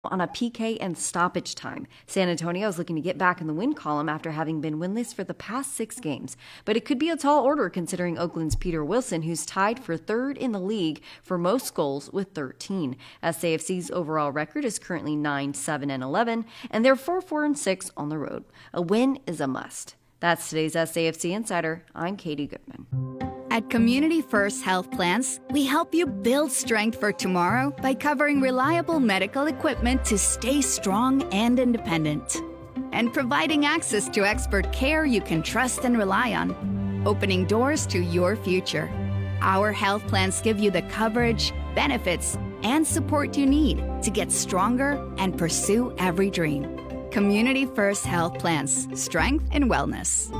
on a PK and stoppage time. San Antonio is looking to get back in the win column after having been winless for the past 6 games. But it could be a tall order considering Oakland's Peter Wilson, who's tied for 3rd in the league for most goals with 13. SAFC's overall record is currently 9-7-11, and they're 4-4-6 on the road. A win is a must. That's today's SAFC Insider. I'm Katie Goodman. At Community First Health Plans, we help you build strength for tomorrow by covering reliable medical equipment to stay strong and independent, and providing access to expert care you can trust and rely on, opening doors to your future. Our health plans give you the coverage, benefits, and support you need to get stronger and pursue every dream. Community First Health Plans, strength and wellness.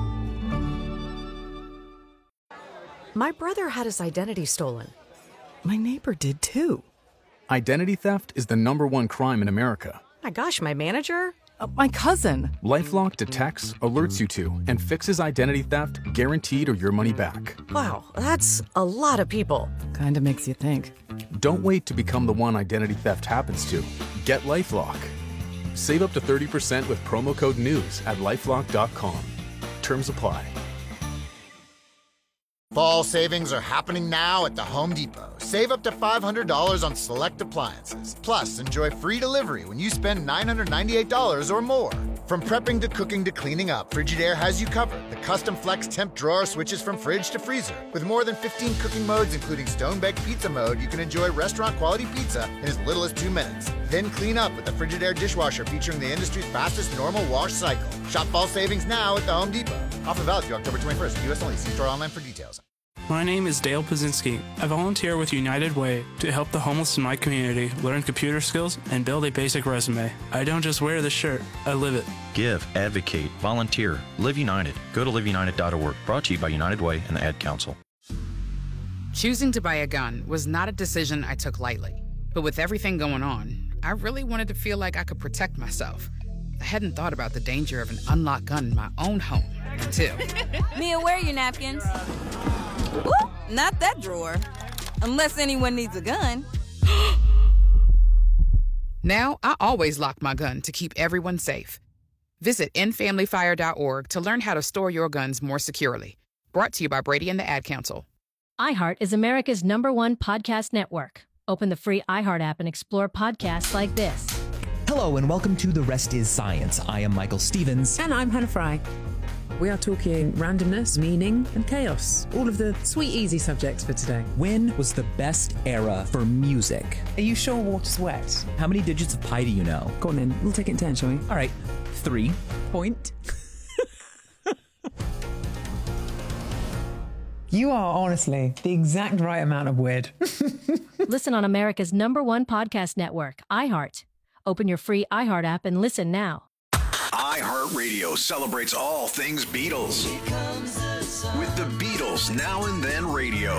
My brother had his identity stolen. My neighbor did too. Identity theft is the #1 crime in America. My gosh, my manager? My cousin. LifeLock detects, alerts you to, and fixes identity theft guaranteed or your money back. Wow, that's a lot of people. Kinda makes you think. Don't wait to become the one identity theft happens to. Get LifeLock. Save up to 30% with promo code NEWS at LifeLock.com. Terms apply. Fall savings are happening now at the Home Depot. Save up to $500 on select appliances. Plus, enjoy free delivery when you spend $998 or more. From prepping to cooking to cleaning up, Frigidaire has you covered. The custom flex temp drawer switches from fridge to freezer. With more than 15 cooking modes, including stone-baked pizza mode, you can enjoy restaurant-quality pizza in as little as 2 minutes. Then clean up with the Frigidaire dishwasher featuring the industry's fastest normal wash cycle. Shop fall savings now at the Home Depot. Offer valid through October 21st. U.S. only. See store online for details. My name is Dale Pazinski. I volunteer with United Way to help the homeless in my community learn computer skills and build a basic resume. I don't just wear this shirt, I live it. Give, advocate, volunteer, Live United. Go to liveunited.org. Brought to you by United Way and the Ad Council. Choosing to buy a gun was not a decision I took lightly. But with everything going on, I really wanted to feel like I could protect myself. I hadn't thought about the danger of an unlocked gun in my own home until... Mia, where are your napkins? Ooh, not that drawer. Unless anyone needs a gun. Now, I always lock my gun to keep everyone safe. Visit endfamilyfire.org to learn how to store your guns more securely. Brought to you by Brady and the Ad Council. iHeart is America's #1 podcast network. Open the free iHeart app and explore podcasts like this. Hello and welcome to The Rest is Science. I am Michael Stevens. And I'm Hannah Fry. We are talking randomness, meaning, and chaos. All of the sweet, easy subjects for today. When was the best era for music? Are you sure water's wet? How many digits of pi do you know? Go on then. We'll take it in turn, shall we? All right. 3. Point. You are honestly the exact right amount of weird. Listen on America's #1 podcast network, iHeart. Open your free iHeart app and listen now. iHeartRadio celebrates all things Beatles. With the Beatles Now and Then Radio.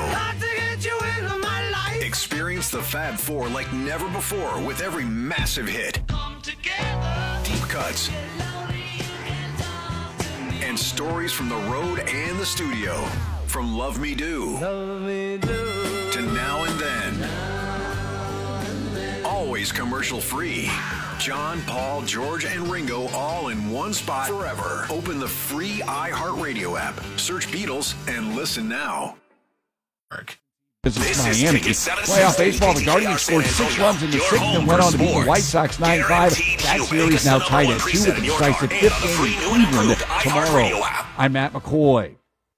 Experience the Fab Four like never before with every massive hit. Deep cuts. And stories from the road and the studio. From Love Me Do to Now and Then. Always commercial free. John, Paul, George, and Ringo all in one spot forever. Open the free iHeartRadio app. Search Beatles and listen now. This is Miami. Playoff baseball, the Guardians scored 6 runs in the 6th and went on to beat the White Sox 9-5. That series now tied at 2 with the decisive 5th game in Cleveland tomorrow. I'm Matt McCoy.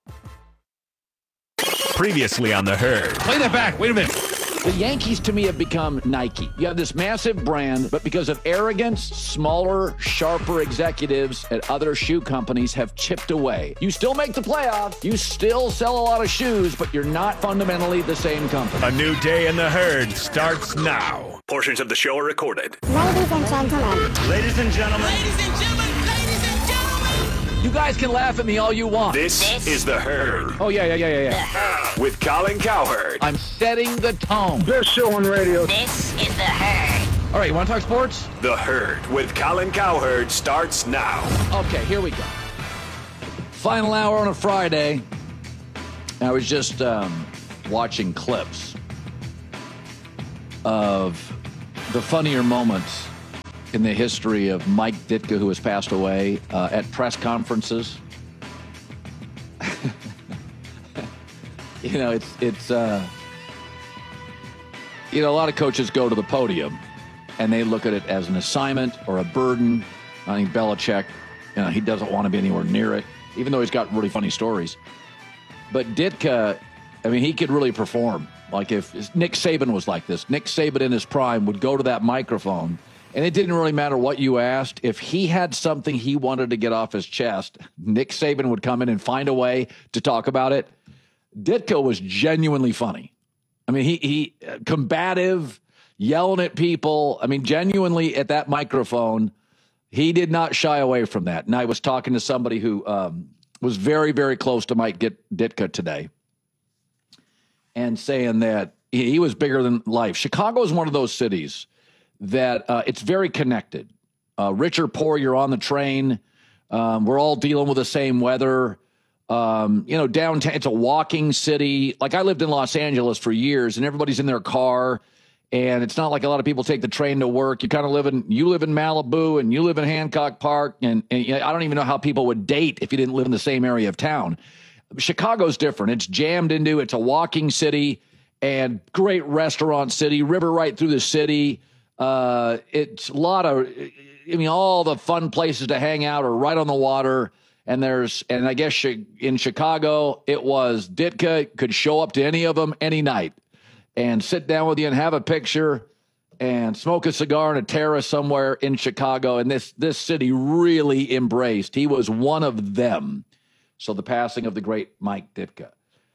Previously on The Herd. Play that back. Wait a minute. The Yankees, to me, have become Nike. You have this massive brand, but because of arrogance, smaller, sharper executives at other shoe companies have chipped away. You still make the playoffs, you still sell a lot of shoes, but you're not fundamentally the same company. A new day in The Herd starts now. Portions of the show are recorded. Ladies and gentlemen. Ladies and gentlemen. Ladies and gentlemen. You guys can laugh at me all you want. This is The Herd. Oh, yeah. The Herd. With Colin Cowherd. I'm setting the tone. Best show on radio. This is The Herd. All right, you want to talk sports? The Herd with Colin Cowherd starts now. Okay, here we go. Final hour on a Friday. I was just watching clips of the funnier moments in the history of Mike Ditka, who has passed away, at press conferences. It's a lot of coaches go to the podium and they look at it as an assignment or a burden. I think Belichick, he doesn't want to be anywhere near it, even though he's got really funny stories. But Ditka, he could really perform. Like if Nick Saban was like this, Nick Saban in his prime would go to that microphone, and it didn't really matter what you asked. If he had something he wanted to get off his chest, Nick Saban would come in and find a way to talk about it. Ditka was genuinely funny. He combative, yelling at people. Genuinely at that microphone, he did not shy away from that. And I was talking to somebody who was very, very close to Mike Ditka today, and saying that he was bigger than life. Chicago is one of those cities that it's very connected. Rich or poor, you're on the train. We're all dealing with the same weather. Downtown, it's a walking city. Like I lived in Los Angeles for years, and everybody's in their car. And it's not like a lot of people take the train to work. You live in Malibu and you live in Hancock Park. And I don't even know how people would date if you didn't live in the same area of town. Chicago's different. It's jammed into, it's a walking city and great restaurant city, river right through the city. It's a lot of, all the fun places to hang out are right on the water. And I guess in Chicago, it was Ditka could show up to any of them any night and sit down with you and have a picture and smoke a cigar on a terrace somewhere in Chicago. And this city really embraced. He was one of them. So the passing of the great Mike Ditka.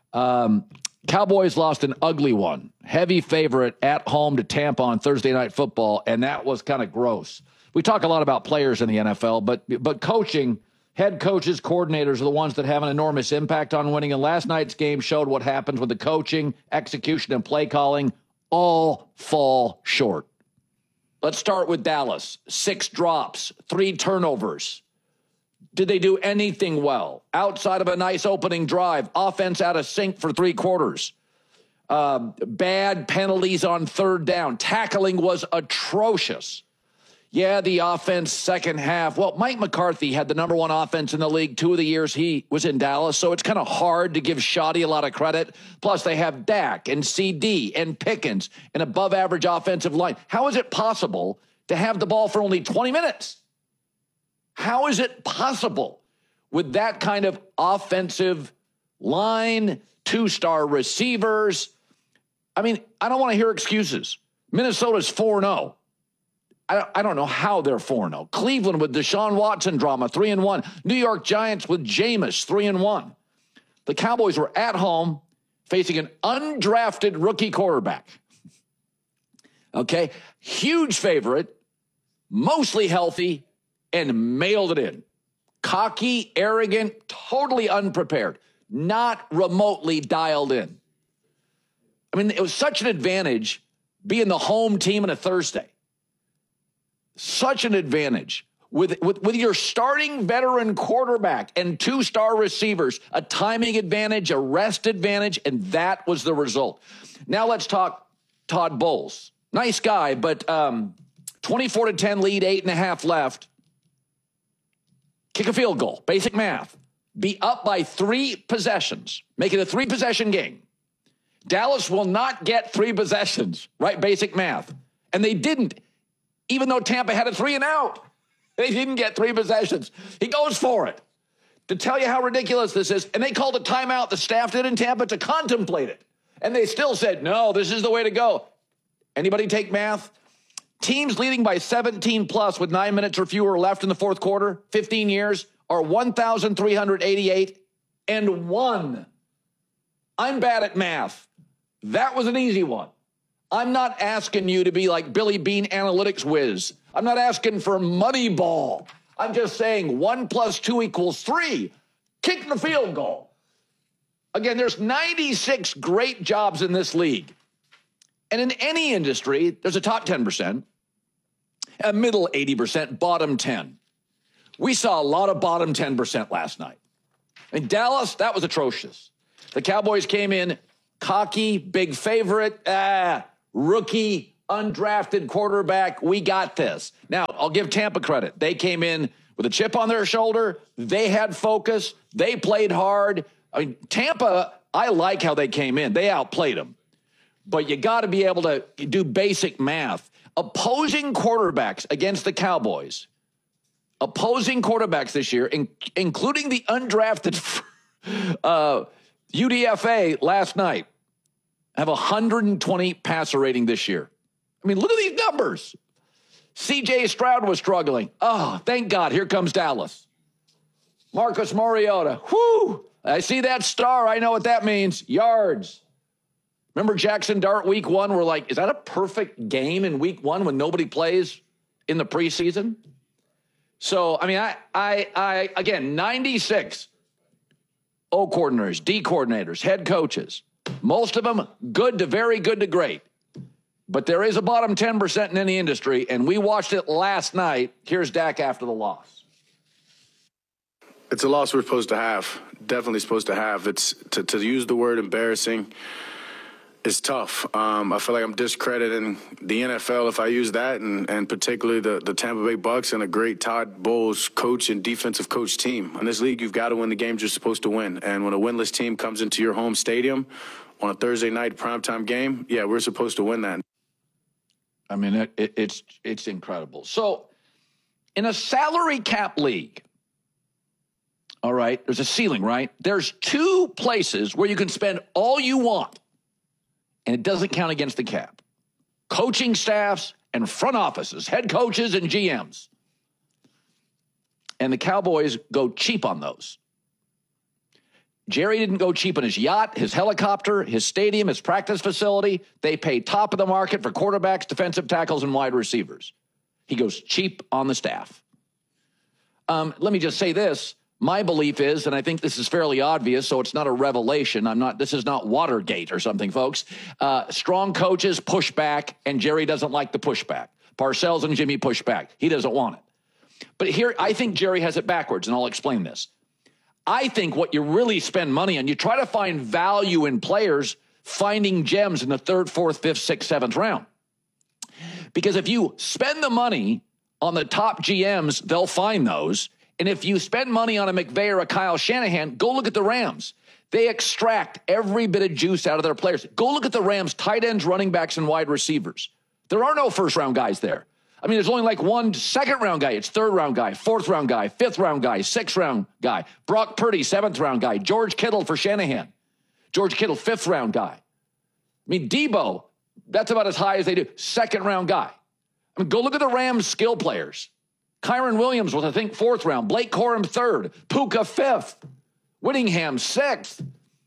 Cowboys lost an ugly one. Heavy favorite at home to Tampa on Thursday Night Football, and that was kind of gross. We talk a lot about players in the NFL, but coaching, head coaches, coordinators are the ones that have an enormous impact on winning, and last night's game showed what happens when the coaching, execution, and play calling all fall short. Let's start with Dallas. 6 drops, 3 turnovers. Did they do anything well? Outside of a nice opening drive, offense out of sync for 3 quarters. Bad penalties on 3rd down. Tackling was atrocious. Yeah, the offense second half. Well, Mike McCarthy had the number 1 offense in the league 2 of the years he was in Dallas, so it's kind of hard to give Shoddy a lot of credit. Plus, they have Dak and CD and Pickens, an above-average offensive line. How is it possible to have the ball for only 20 minutes? How is it possible with that kind of offensive line, 2-star receivers? I don't want to hear excuses. Minnesota's 4-0. I don't know how they're 4-0. Cleveland with Deshaun Watson drama, 3-1. New York Giants with Jameis, 3-1. The Cowboys were at home facing an undrafted rookie quarterback. Okay, huge favorite, mostly healthy, and mailed it in. Cocky, arrogant, totally unprepared, not remotely dialed in. It was such an advantage being the home team on a Thursday. Such an advantage with your starting veteran quarterback and 2-star receivers, a timing advantage, a rest advantage, and that was the result. Now let's talk Todd Bowles. Nice guy, but 24-10 lead, 8.5 left. Kick a field goal, basic math. Be up by 3 possessions, make it a 3-possession game. Dallas will not get 3 possessions, right? Basic math. And they didn't, even though Tampa had a 3-and-out. They didn't get 3 possessions. He goes for it. To tell you how ridiculous this is, and they called a timeout, the staff did in Tampa, to contemplate it. And they still said, no, this is the way to go. Anybody take math? Teams leading by 17 plus with 9 minutes or fewer left in the fourth quarter, 15 years, are 1,388 and 1. I'm bad at math. That was an easy one. I'm not asking you to be like Billy Bean analytics whiz. I'm not asking for Moneyball. I'm just saying 1 + 2 = 3. Kick the field goal. Again, there's 96 great jobs in this league. And in any industry, there's a top 10%, a middle 80%, bottom 10. We saw a lot of bottom 10% last night. In Dallas, that was atrocious. The Cowboys came in cocky, big favorite, rookie, undrafted quarterback. We got this. Now, I'll give Tampa credit. They came in with a chip on their shoulder. They had focus. They played hard. I mean, Tampa, I like how they came in. They outplayed them. But you got to be able to do basic math. Opposing quarterbacks against the Cowboys, opposing quarterbacks this year, including the undrafted UDFA last night, have 120 passer rating this year. I mean, look at these numbers. C.J. Stroud was struggling. Oh, thank God. Here comes Dallas. Marcus Mariota. Whoo! I see that star. I know what that means. Yards. Remember Jackson Dart week 1? We're like, is that a perfect game in week 1 when nobody plays in the preseason? So, I mean, I again, 96 O coordinators, D coordinators, head coaches. Most of them good to very good to great. But there is a bottom 10% in any industry, and we watched it last night. Here's Dak after the loss. It's a loss we're supposed to have. Definitely supposed to have. It's to use the word embarrassing is tough. I feel like I'm discrediting the NFL if I use that, and particularly the Tampa Bay Bucks and a great Todd Bowles coach and defensive coach team. In this league, you've got to win the games you're supposed to win. And when a winless team comes into your home stadium on a Thursday night primetime game, yeah, we're supposed to win that. I mean, it's incredible. So in a salary cap league, all right, there's a ceiling, right? There's 2 places where you can spend all you want, and it doesn't count against the cap. Coaching staffs and front offices, head coaches and GMs. And the Cowboys go cheap on those. Jerry didn't go cheap on his yacht, his helicopter, his stadium, his practice facility. They pay top of the market for quarterbacks, defensive tackles, and wide receivers. He goes cheap on the staff. Let me just say this. My belief is, and I think this is fairly obvious, so it's not a revelation. This is not Watergate or something, folks. Strong coaches push back, and Jerry doesn't like the pushback. Parcells and Jimmy push back. He doesn't want it. But here, I think Jerry has it backwards, and I'll explain this. I think what you really spend money on, you try to find value in players, finding gems in the 3rd, 4th, 5th, 6th, 7th round. Because if you spend the money on the top GMs, they'll find those. And if you spend money on a McVay or a Kyle Shanahan, go look at the Rams. They extract every bit of juice out of their players. Go look at the Rams, tight ends, running backs, and wide receivers. There are no first-round guys there. I mean, there's only like 1 second-round guy. It's 3rd-round guy, 4th-round guy, 5th-round guy, 6th-round guy. Brock Purdy, 7th-round guy. George Kittle for Shanahan. George Kittle, 5th-round guy. I mean, Debo, that's about as high as they do. 2nd-round guy. I mean, go look at the Rams' skill players. Kyron Williams was, I think, 4th round. Blake Corum, 3rd. Puka, 5th. Whittingham, 6th.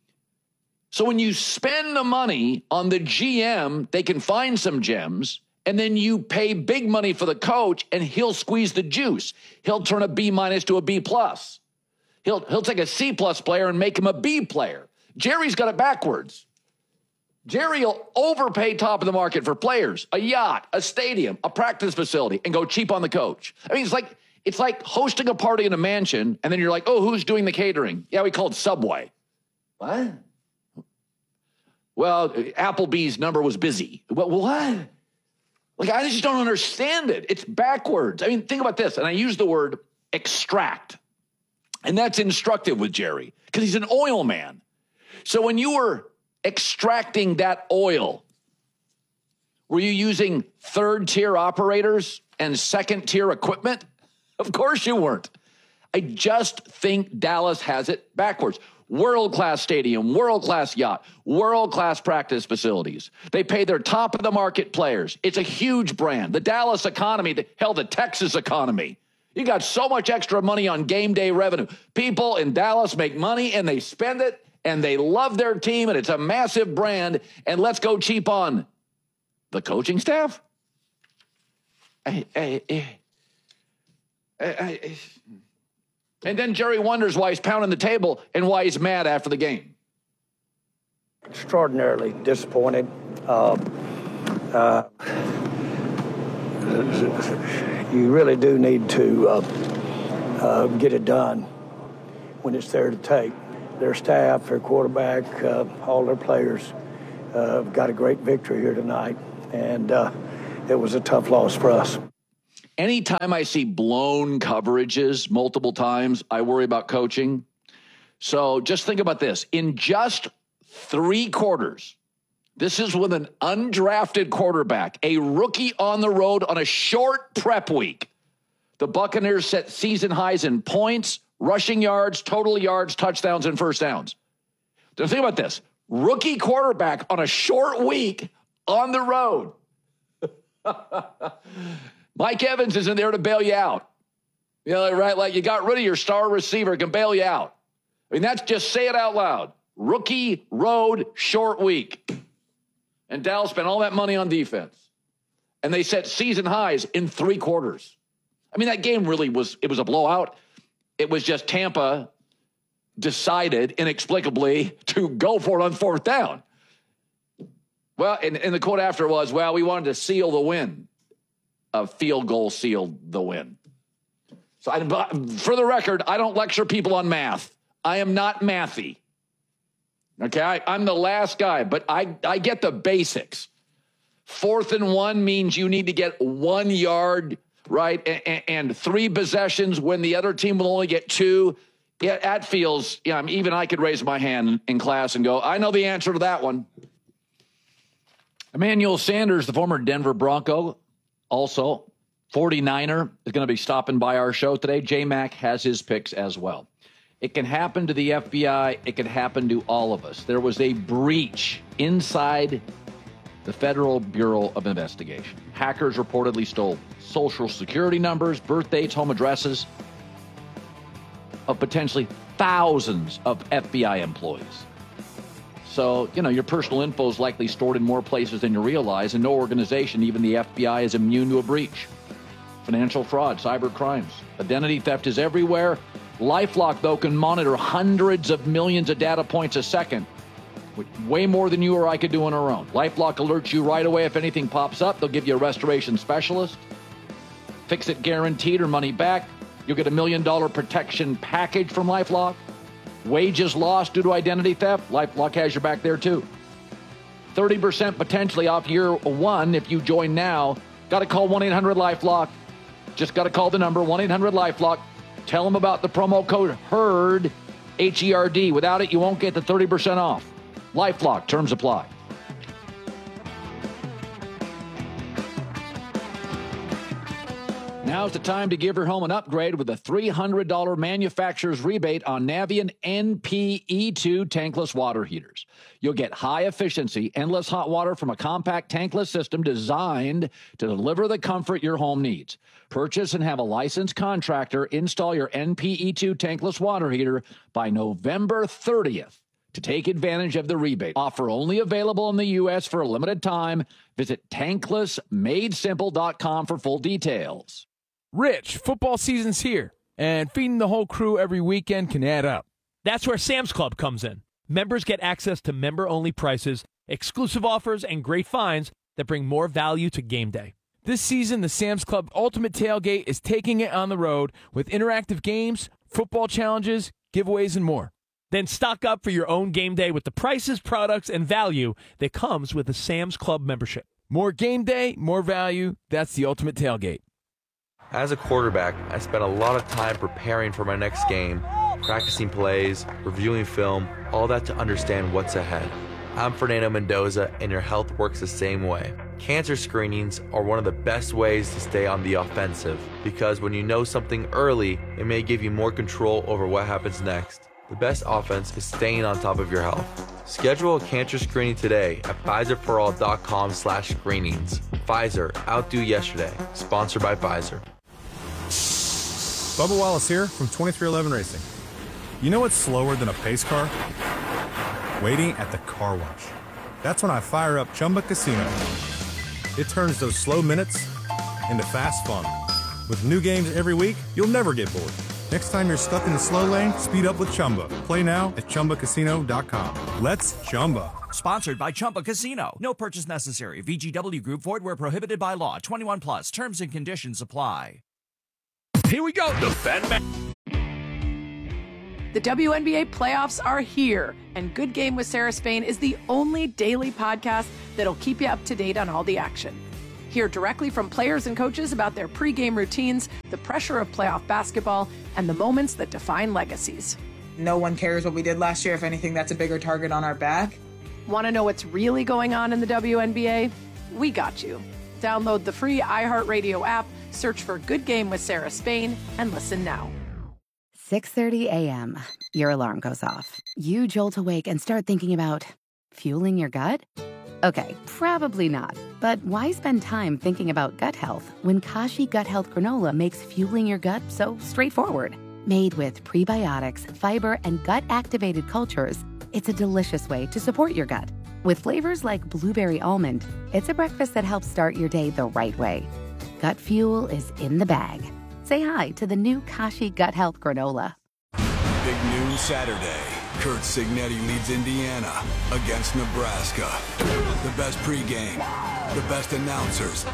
So when you spend the money on the GM, they can find some gems, and then you pay big money for the coach, and he'll squeeze the juice. He'll turn a B- to a B+. He'll take a C+ player and make him a B player. Jerry's got it backwards. Jerry will overpay top of the market for players, a yacht, a stadium, a practice facility, and go cheap on the coach. I mean, it's like hosting a party in a mansion, and then you're like, oh, who's doing the catering? Yeah, we called Subway. What? Well, Applebee's number was busy. What? Like, I just don't understand it. It's backwards. I mean, think about this, and I use the word extract, and that's instructive with Jerry, because he's an oil man. So when you were extracting that oil, were you using 3rd-tier operators and 2nd-tier equipment? Of course you weren't. I just think Dallas has it backwards. World-class stadium, world-class yacht, world-class practice facilities. They pay their top-of-the-market players. It's a huge brand. The Dallas economy, the Texas economy. You got so much extra money on game day revenue. People in Dallas make money, and they spend it, and they love their team, and it's a massive brand, and let's go cheap on the coaching staff? And then Jerry wonders why he's pounding the table and why he's mad after the game. Extraordinarily disappointed. You really do need to get it done when it's there to take. Their staff, their quarterback, all their players got a great victory here tonight. And it was a tough loss for us. Anytime I see blown coverages multiple times, I worry about coaching. So just think about this. In just 3 quarters, this is with an undrafted quarterback, a rookie on the road on a short prep week. The Buccaneers set season highs in points, rushing yards, total yards, touchdowns, and first downs. Now think about this. Rookie quarterback on a short week on the road. Mike Evans isn't there to bail you out. You know, right? Like you got rid of your star receiver, can bail you out. I mean, that's just say it out loud. Rookie, road, short week. And Dallas spent all that money on defense. And they set season highs in 3 quarters. I mean, that game really was a blowout. It was just Tampa decided inexplicably to go for it on 4th down. Well, and the quote after was, well, we wanted to seal the win. A field goal sealed the win. So for the record, I don't lecture people on math. I am not mathy. Okay, I'm the last guy, but I get the basics. 4th and 1 means you need to get 1 yard, right? And 3 possessions when the other team will only get 2. Yeah, that feels, even I could raise my hand in class and go, I know the answer to that one. Emmanuel Sanders, the former Denver Bronco, also 49er, is going to be stopping by our show today. J-Mac has his picks as well. It can happen to the FBI. It can happen to all of us. There was a breach inside the Federal Bureau of Investigation. Hackers reportedly stole social security numbers, birth dates, home addresses of potentially thousands of FBI employees. So, your personal info is likely stored in more places than you realize, and no organization, even the FBI, is immune to a breach. Financial fraud, cyber crimes, identity theft is everywhere. LifeLock, though, can monitor hundreds of millions of data points a second, way more than you or I could do on our own. LifeLock alerts you right away if anything pops up. They'll give you a restoration specialist. Fix it guaranteed or money back. You'll get $1 million protection package from LifeLock. Wages lost due to identity theft, LifeLock has your back there too. 30% potentially off year 1 if you join now. Got to call 1-800-LifeLock. Just got to call the number, 1-800-LifeLock. Tell them about the promo code HERD, H-E-R-D. Without it, you won't get the 30% off. LifeLock, terms apply. Now's the time to give your home an upgrade with a $300 manufacturer's rebate on Navien NP-E2 tankless water heaters. You'll get high efficiency, endless hot water from a compact tankless system designed to deliver the comfort your home needs. Purchase and have a licensed contractor install your NP-E2 tankless water heater by November 30th. To take advantage of the rebate. Offer only available in the U.S. for a limited time. Visit tanklessmadesimple.com for full details. Rich, football season's here, and feeding the whole crew every weekend can add up. That's where Sam's Club comes in. Members get access to member-only prices, exclusive offers, and great finds that bring more value to game day. This season, the Sam's Club Ultimate Tailgate is taking it on the road with interactive games, football challenges, giveaways, and more. Then stock up for your own game day with the prices, products, and value that comes with a Sam's Club membership. More game day, more value. That's the Ultimate Tailgate. As a quarterback, I spent a lot of time preparing for my next game, practicing plays, reviewing film, all that to understand what's ahead. I'm Fernando Mendoza, and your health works the same way. Cancer screenings are one of the best ways to stay on the offensive, because when you know something early, it may give you more control over what happens next. The best offense is staying on top of your health. Schedule a cancer screening today at PfizerForAll.com/screenings. Pfizer, outdo yesterday. Sponsored by Pfizer. Bubba Wallace here from 2311 Racing. You know what's slower than a pace car? Waiting at the car wash. That's when I fire up Chumba Casino. It turns those slow minutes into fast fun. With new games every week, you'll never get bored. Next time you're stuck in the slow lane, speed up with Chumba. Play now at ChumbaCasino.com. Let's Chumba. Sponsored by Chumba Casino. No purchase necessary. VGW Group. Void where prohibited by law. 21 plus. Terms and conditions apply. Here we go. The Fan Man. The WNBA playoffs are here, and Good Game with Sarah Spain is the only daily podcast that'll keep you up to date on all the action. Hear directly from players and coaches about their pregame routines, the pressure of playoff basketball, and the moments that define legacies. No one cares what we did last year. If anything, that's a bigger target on our back. Want to know what's really going on in the WNBA? We got you. Download the free iHeartRadio app, search for Good Game with Sarah Spain, and listen now. 6:30 a.m. Your alarm goes off. You jolt awake and start thinking about fueling your gut? Okay, probably not. But why spend time thinking about gut health when Kashi Gut Health Granola makes fueling your gut so straightforward? Made with prebiotics, fiber, and gut-activated cultures, it's a delicious way to support your gut. With flavors like blueberry almond, it's a breakfast that helps start your day the right way. Gut fuel is in the bag. Say hi to the new Kashi Gut Health Granola. Big noon Saturday. Kurt Signetti leads Indiana against Nebraska. The best pregame, the best announcers.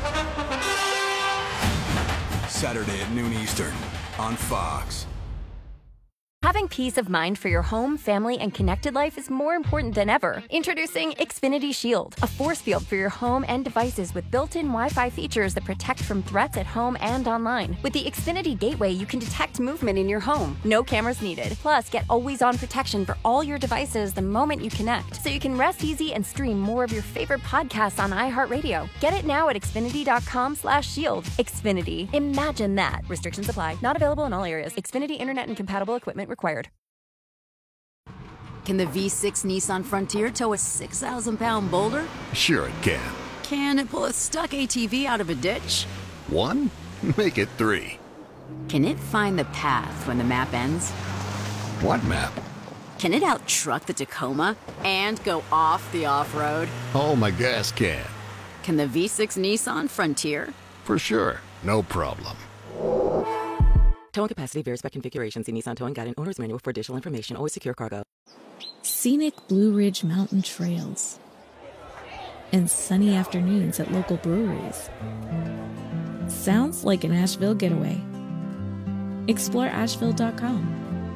Saturday at noon Eastern on Fox. Having peace of mind for your home, family, and connected life is more important than ever. Introducing Xfinity Shield, a force field for your home and devices with built-in Wi-Fi features that protect from threats at home and online. With the Xfinity Gateway, you can detect movement in your home. No cameras needed. Plus, get always-on protection for all your devices the moment you connect, so you can rest easy and stream more of your favorite podcasts on iHeartRadio. Get it now at Xfinity.com/shield. Xfinity. Imagine that. Restrictions apply. Not available in all areas. Xfinity Internet and compatible equipment required. Can the V6 Nissan Frontier tow a 6,000-pound boulder? Sure it can. Can it pull a stuck ATV out of a ditch? 1? Make it 3. Can it find the path when the map ends? What map? Can it out-truck the Tacoma and go off the off-road? Oh, my gas can. Can the V6 Nissan Frontier? For sure. No problem. Towing capacity varies by configuration. See Nissan Towing Guide and Owner's Manual for additional information. Always secure cargo. Scenic Blue Ridge Mountain trails and sunny afternoons at local breweries. Sounds like an Asheville getaway. Explore Asheville.com.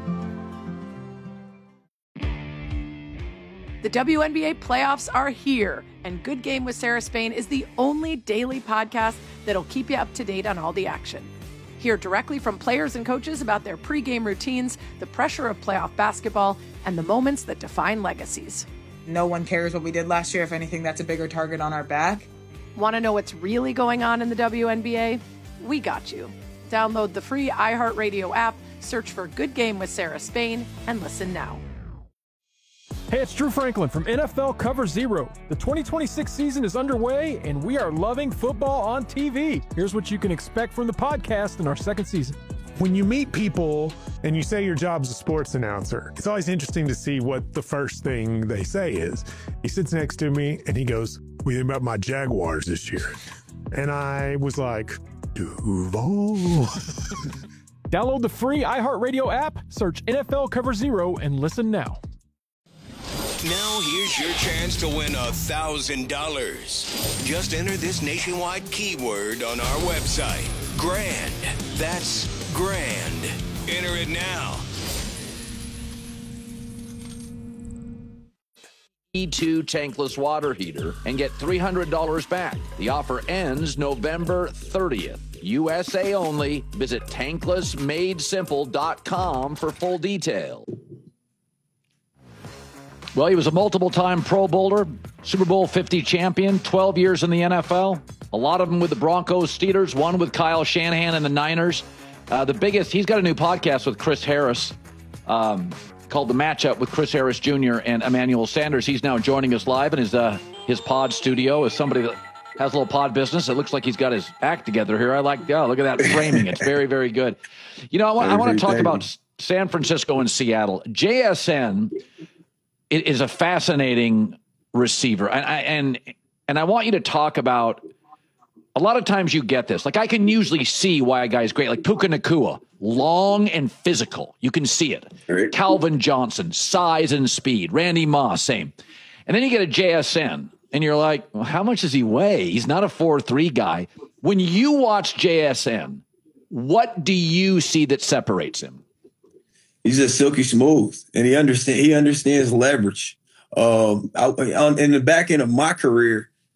The WNBA playoffs are here, and Good Game with Sarah Spain is the only daily podcast that'll keep you up to date on all the action. Hear directly from players and coaches about their pregame routines, the pressure of playoff basketball, and the moments that define legacies. No one cares what we did last year. If anything, that's a bigger target on our back. Want to know what's really going on in the WNBA? We got you. Download the free iHeartRadio app, search for Good Game with Sarah Spain, and listen now. Hey, it's Drew Franklin from NFL Cover Zero. The 2026 season is underway, and we are loving football on TV. Here's what you can expect from the podcast in our second season. When you meet people and you say your job's a sports announcer, it's always interesting to see what the first thing they say is. He sits next to me and he goes, "What do you think about my Jaguars this year?" And I was like, Duval. Download the free iHeartRadio app, search NFL Cover Zero, and listen now. Now here's your chance to win $1,000. Just enter this nationwide keyword on our website. Grand. That's grand. Enter it now. E2 tankless water heater and get $300 back. The offer ends November 30th. USA only. Visit tanklessmadesimple.com for full detail. Well, he was a multiple-time Pro Bowler, Super Bowl 50 champion, 12 years in the NFL. A lot of them with the Broncos, Steelers, one with Kyle Shanahan and the Niners. The biggest, he's got a new podcast with Chris Harris called The Matchup with Chris Harris Jr. and Emmanuel Sanders. He's now joining us live in his pod studio as somebody that has a little pod business. It looks like he's got his act together here. I like, oh, look at that framing. It's very, very good. You know, I want to talk about San Francisco and Seattle. JSN is a fascinating receiver. And I want you to talk about, a lot of times you get this. Like, I can usually see why a guy's great. Like Puka Nacua, long and physical. You can see it. Right. Calvin Johnson, size and speed. Randy Moss, same. And then you get a JSN, and you're like, well, how much does he weigh? He's not a 4'3" guy. When you watch JSN, what do you see that separates him? He's just silky smooth, and he understands leverage. In the back end of my career,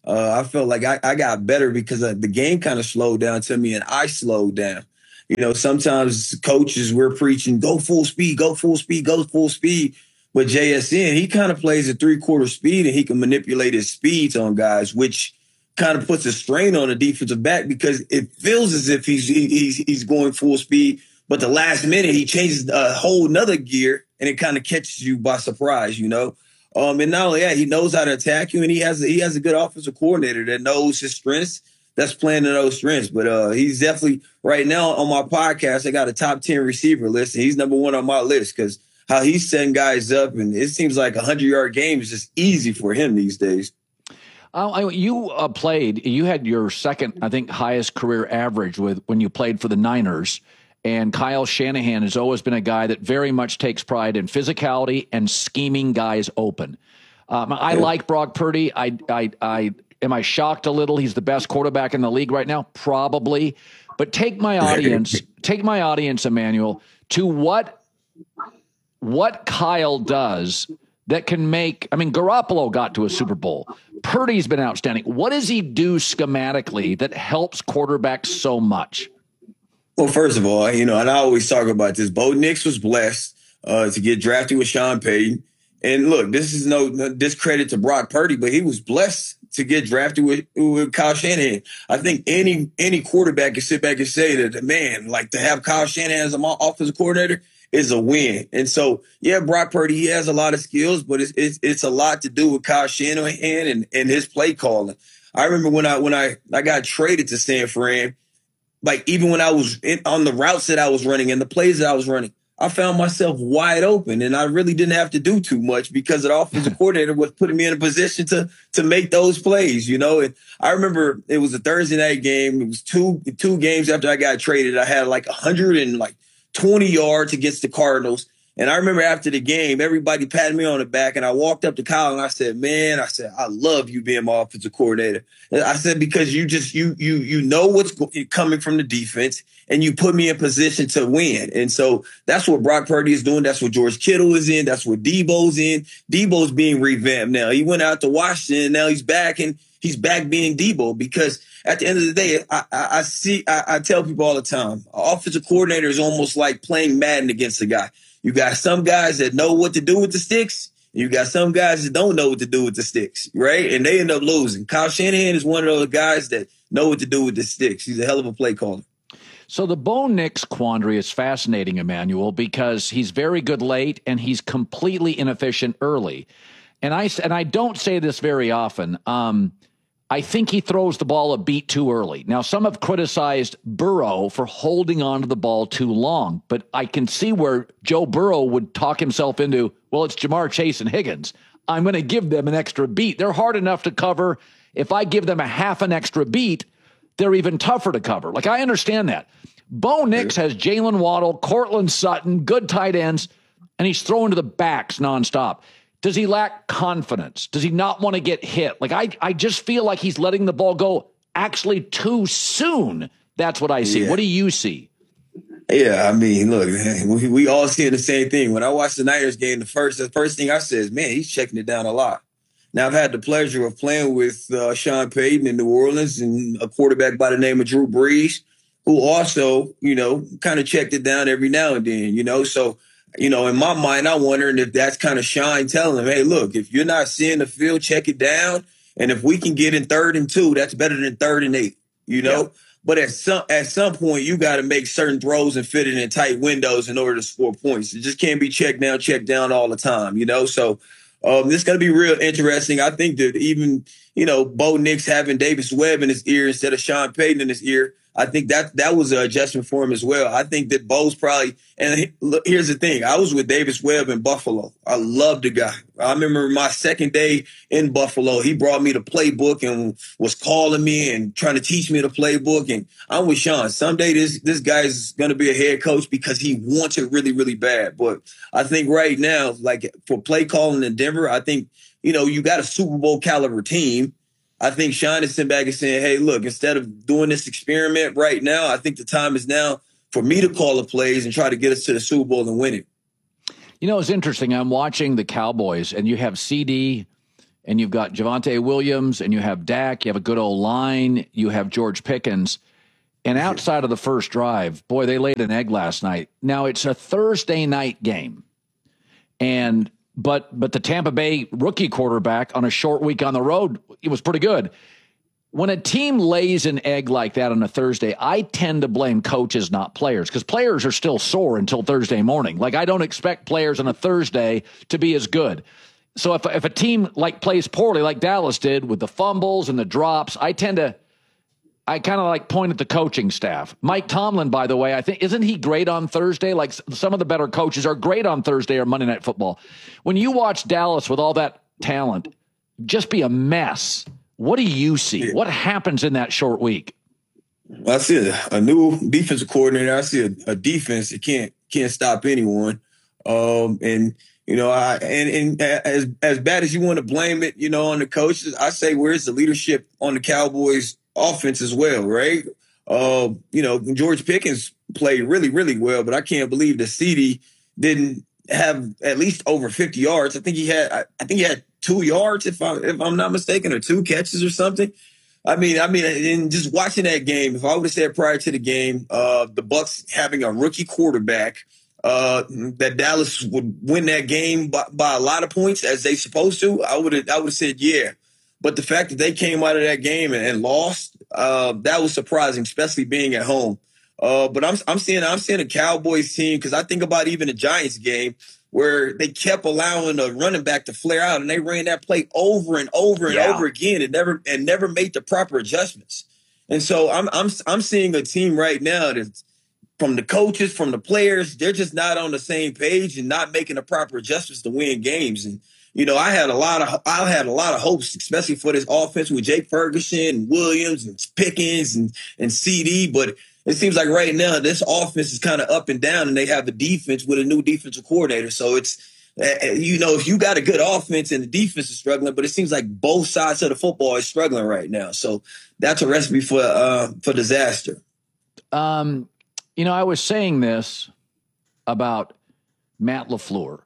I felt like I got better because the game kind of slowed down to me and I slowed down. You know, sometimes coaches, we're preaching, go full speed, go full speed, go full speed. But JSN, he kind of plays at 3/4 speed and he can manipulate his speeds on guys, which kind of puts a strain on the defensive back because it feels as if he's going full speed. But the last minute, he changes a whole nother gear and it kind of catches you by surprise, you know. And not only that, he knows how to attack you, and he has a good offensive coordinator that knows his strengths, that's playing to those strengths. But he's definitely, right now on my podcast, I got a top 10 receiver list, and he's number 1 on my list because how he's setting guys up, and it seems like a 100-yard game is just easy for him these days. You played, you had your second, I think, highest career average when you played for the Niners. And Kyle Shanahan has always been a guy that very much takes pride in physicality and scheming guys open. I like Brock Purdy. Am I shocked a little? He's the best quarterback in the league right now? Probably. But take my audience, Emmanuel, to what Kyle does that can make, Garoppolo got to a Super Bowl. Purdy's been outstanding. What does he do schematically that helps quarterbacks so much? Well, first of all, you know, and I always talk about this, Bo Nix was blessed to get drafted with Sean Payton. And look, this is no discredit to Brock Purdy, but he was blessed to get drafted with Kyle Shanahan. I think any quarterback can sit back and say that, man, like to have Kyle Shanahan as an offensive coordinator is a win. And so, yeah, Brock Purdy, he has a lot of skills, but it's a lot to do with Kyle Shanahan and his play calling. I remember when I got traded to San Fran, like even when I was on the routes that I was running and the plays that I was running, I found myself wide open and I really didn't have to do too much because the offensive coordinator was putting me in a position to make those plays, you know. And I remember it was a Thursday night game. It was two games after I got traded. I had like 120 yards against the Cardinals. And I remember after the game, everybody patted me on the back, and I walked up to Kyle and I said, man, I love you being my offensive coordinator. And I said, because you know what's coming from the defense and you put me in position to win. And so that's what Brock Purdy is doing. That's what George Kittle is in. That's what Debo's in. Debo's being revamped now. He went out to Washington. Now he's back, and he's back being Debo because at the end of the day, I tell people all the time, an offensive coordinator is almost like playing Madden against a guy. You got some guys that know what to do with the sticks. And you got some guys that don't know what to do with the sticks, right? And they end up losing. Kyle Shanahan is one of those guys that know what to do with the sticks. He's a hell of a play caller. So the Bo Nix quandary is fascinating, Emmanuel, because he's very good late and he's completely inefficient early. And I don't say this very often. I think he throws the ball a beat too early. Now, some have criticized Burrow for holding on to the ball too long, but I can see where Joe Burrow would talk himself into, well, it's Jamar Chase and Higgins. I'm going to give them an extra beat. They're hard enough to cover. If I give them a half an extra beat, they're even tougher to cover. Like, I understand that. Bo Nix has Jalen Waddle, Cortland Sutton, good tight ends, and he's throwing to the backs nonstop. Does he lack confidence? Does he not want to get hit? Like, I just feel like he's letting the ball go actually too soon. That's what I see. Yeah. What do you see? Yeah, I mean, look, we all see the same thing. When I watched the Niners game, the first thing I said is, man, he's checking it down a lot. Now, I've had the pleasure of playing with Sean Payton in New Orleans and a quarterback by the name of Drew Brees, who also, you know, kind of checked it down every now and then, you know. So, you know, in my mind, I'm wondering if that's kind of Sean telling him, hey, look, if you're not seeing the field, check it down. And if we can get in 3rd and 2, that's better than 3rd and 8, you know. Yeah. But at some point, you got to make certain throws and fit it in tight windows in order to score points. It just can't be checked down all the time, you know. So this is going to be real interesting. I think that even, you know, Bo Nix having Davis Webb in his ear instead of Sean Payton in his ear, I think that was an adjustment for him as well. I think that Bo's probably – and look, here's the thing. I was with Davis Webb in Buffalo. I love the guy. I remember my second day in Buffalo, he brought me the playbook and was calling me and trying to teach me the playbook. And I'm with Sean. Someday this guy's going to be a head coach because he wants it really, really bad. But I think right now, like for play calling in Denver, I think, you know, you got a Super Bowl caliber team. I think Sean is sitting back and saying, hey, look, instead of doing this experiment right now, I think the time is now for me to call the plays and try to get us to the Super Bowl and win it. You know, it's interesting. I'm watching the Cowboys, and you have CD and you've got Javonte Williams, and you have Dak, you have a good old line, you have George Pickens. And outside of the first drive, boy, they laid an egg last night. Now, it's a Thursday night game. But the Tampa Bay rookie quarterback on a short week on the road, it was pretty good. When a team lays an egg like that on a Thursday, I tend to blame coaches, not players, because players are still sore until Thursday morning. Like, I don't expect players on a Thursday to be as good. So if a team plays poorly like Dallas did with the fumbles and the drops, I kind of point at the coaching staff. Mike Tomlin, by the way, I think, isn't he great on Thursday? Like, some of the better coaches are great on Thursday or Monday Night Football. When you watch Dallas with all that talent just be a mess, what do you see? What happens in that short week? I see a new defensive coordinator. I see a defense that can't stop anyone. And as bad as you want to blame it, on the coaches, I say, where's the leadership on the Cowboys offense as well, right? George Pickens played really, really well, but I can't believe that CD didn't have at least over 50 yards. I think he had 2 yards, if I'm not mistaken, or 2 catches or something. I mean, and just watching that game, if I would have said prior to the game, the Bucs having a rookie quarterback, that Dallas would win that game by a lot of points as they supposed to, I would have said yeah. But the fact that they came out of that game and lost, that was surprising, especially being at home. But I'm seeing a Cowboys team, because I think about even the Giants game where they kept allowing a running back to flare out, and they ran that play over and over and over again, and never made the proper adjustments. And so I'm seeing a team right now that, from the coaches, from the players, they're just not on the same page and not making the proper adjustments to win games. And I had a lot of hopes, especially for this offense with Jake Ferguson and Williams and Pickens and CD. But it seems like right now this offense is kind of up and down, and they have a defense with a new defensive coordinator. So it's, if you got a good offense and the defense is struggling, but it seems like both sides of the football is struggling right now. So that's a recipe for disaster. I was saying this about Matt LaFleur,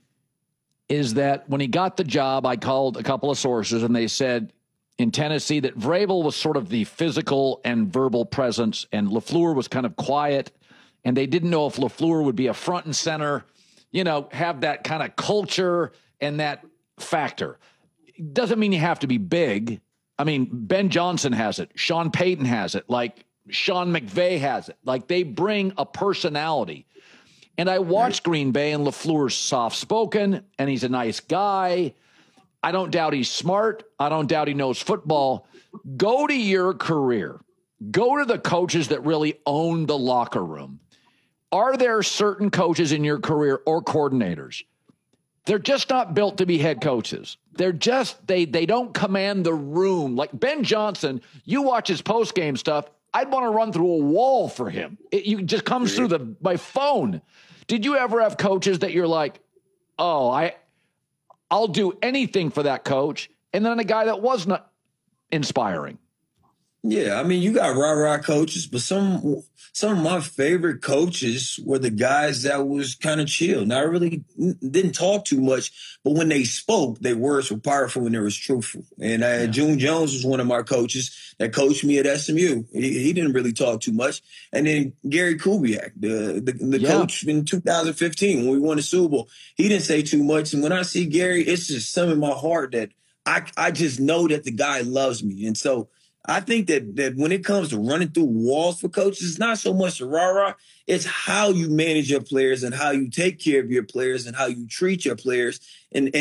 is that when he got the job, I called a couple of sources, and they said in Tennessee that Vrabel was sort of the physical and verbal presence, and LaFleur was kind of quiet, and they didn't know if LaFleur would be a front and center, have that kind of culture and that factor. It doesn't mean you have to be big. I mean, Ben Johnson has it. Sean Payton has it. Like, Sean McVay has it. Like, they bring a personality. And I watched Green Bay, and LaFleur's soft-spoken, and he's a nice guy. I don't doubt he's smart. I don't doubt he knows football. Go to your career. Go to the coaches that really own the locker room. Are there certain coaches in your career or coordinators? They're just not built to be head coaches. They're just, they don't command the room. Like Ben Johnson, you watch his post-game stuff, I'd want to run through a wall for him. It just comes through my phone. Did you ever have coaches that you're like, oh, I'll do anything for that coach, and then a guy that was not inspiring? Yeah, I mean, you got rah-rah coaches, but some of my favorite coaches were the guys that was kind of chill. Now, I really didn't talk too much, but when they spoke, their words were powerful and they was truthful. And June Jones was one of my coaches that coached me at SMU. He didn't really talk too much. And then Gary Kubiak, the coach in 2015 when we won the Super Bowl, he didn't say too much. And when I see Gary, it's just something in my heart that I just know that the guy loves me. And so I think that when it comes to running through walls for coaches, it's not so much the rah-rah. It's how you manage your players and how you take care of your players and how you treat your players. And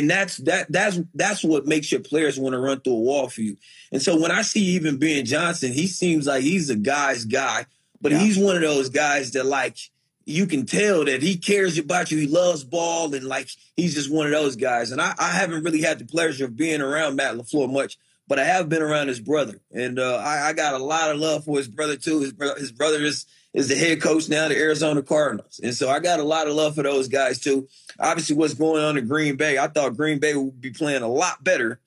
that's what makes your players want to run through a wall for you. And so when I see even Ben Johnson, he seems like he's a guy's guy, but he's one of those guys that, like, you can tell that he cares about you. He loves ball, and, like, he's just one of those guys. And I haven't really had the pleasure of being around Matt LaFleur much, but I have been around his brother, and I got a lot of love for his brother too. His brother is the head coach now of the Arizona Cardinals, and so I got a lot of love for those guys too. Obviously, what's going on in Green Bay, I thought Green Bay would be playing a lot better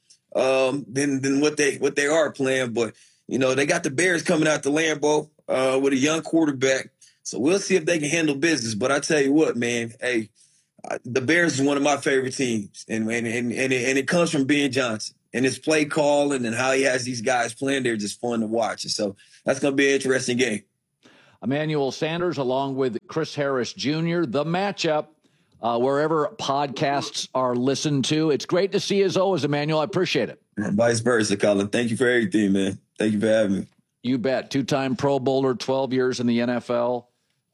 than what they are playing. But they got the Bears coming out to Lambeau with a young quarterback, so we'll see if they can handle business. But I tell you what, man, hey, the Bears is one of my favorite teams, and it comes from Ben Johnson. And his play calling and how he has these guys playing, they're just fun to watch. And so that's going to be an interesting game. Emmanuel Sanders along with Chris Harris Jr., the matchup wherever podcasts are listened to. It's great to see you as always, Emmanuel. I appreciate it. And vice versa, Colin. Thank you for everything, man. Thank you for having me. You bet. 2-time Pro Bowler, 12 years in the NFL.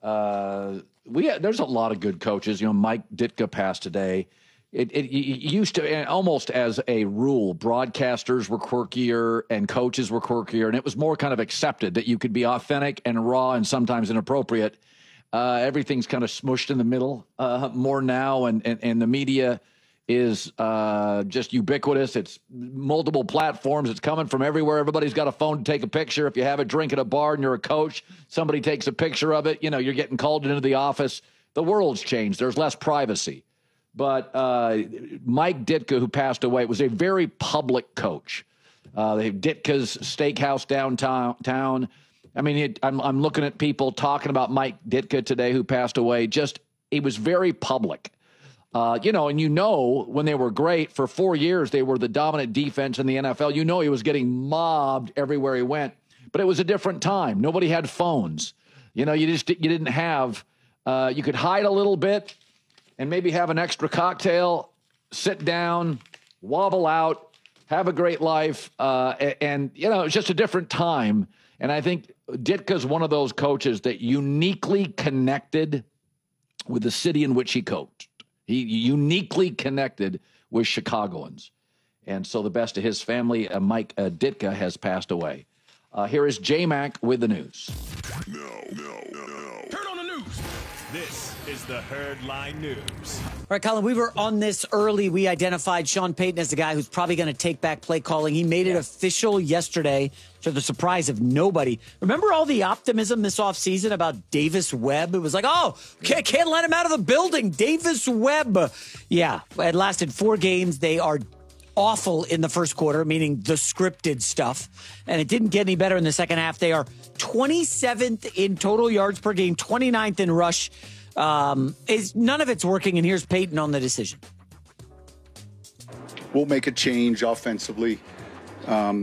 There's a lot of good coaches. Mike Ditka passed today. It used to, almost as a rule, broadcasters were quirkier and coaches were quirkier, and it was more kind of accepted that you could be authentic and raw and sometimes inappropriate. Everything's kind of smushed in the middle more now, and the media is just ubiquitous. It's multiple platforms. It's coming from everywhere. Everybody's got a phone to take a picture. If you have a drink at a bar and you're a coach, somebody takes a picture of it. You're getting called into the office. The world's changed. There's less privacy. But Mike Ditka, who passed away, was a very public coach. They have Ditka's Steakhouse downtown. I mean, I'm looking at people talking about Mike Ditka today, who passed away. He was very public. And when they were great, for 4 years, they were the dominant defense in the NFL. He was getting mobbed everywhere he went. But it was a different time. Nobody had phones. You didn't have, you could hide a little bit and maybe have an extra cocktail, sit down, wobble out, have a great life. It's just a different time. And I think Ditka's one of those coaches that uniquely connected with the city in which he coached. He uniquely connected with Chicagoans. And so the best of his family, Mike Ditka, has passed away. Here is J-Mac with the news. No. Heard on the news. This is the Herdline News. All right, Colin, we were on this early. We identified Sean Payton as the guy who's probably going to take back play calling. He made it official yesterday to the surprise of nobody. Remember all the optimism this offseason about Davis Webb? It was like, can't let him out of the building. Davis Webb. Yeah, it lasted 4 games. They are awful in the first quarter, meaning the scripted stuff. And it didn't get any better in the second half. They are 27th in total yards per game, 29th in rush. None of it's working, and here's Payton on the decision. We'll make a change offensively. I'll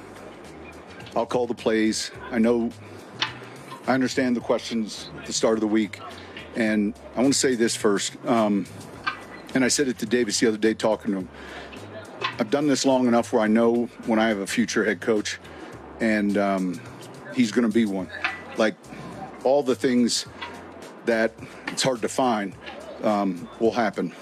call the plays. I understand the questions at the start of the week, and I want to say this first. And I said it to Davis the other day talking to him. I've done this long enough where I know when I have a future head coach, and he's going to be one. Like, all the things that it's hard to find will happen.